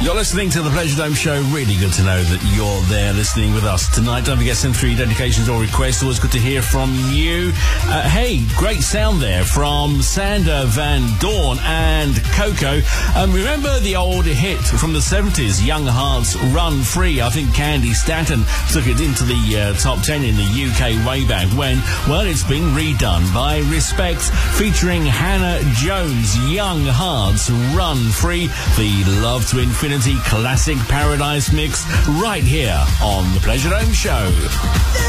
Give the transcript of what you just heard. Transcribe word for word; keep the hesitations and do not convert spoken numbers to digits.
You're listening to the Pleasure Dome Show. Really good to know that you're there listening with us tonight. Don't forget, send through your dedications or requests. Always good to hear from you. Uh, hey, great sound there from Sander Van Dorn and Coco. Um, remember the old hit from the seventies, Young Hearts Run Free? I think Candy Staton took it into the uh, top ten in the U K way back when. Well, it's been redone by Respect, featuring Hannah Jones. Young Hearts Run Free, the Love to Infinity Classic Paradise mix, right here on the Pleasure Dome Show.